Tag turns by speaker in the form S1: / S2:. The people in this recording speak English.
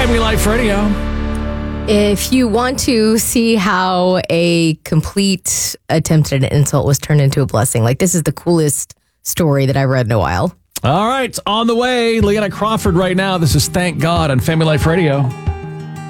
S1: Family Life Radio.
S2: If you want to see how a complete attempt at an insult was turned into a blessing, like this is the coolest story that I've read in a while.
S1: All right, on the way, Leanna Crawford right now. This is Thank God on Family Life Radio.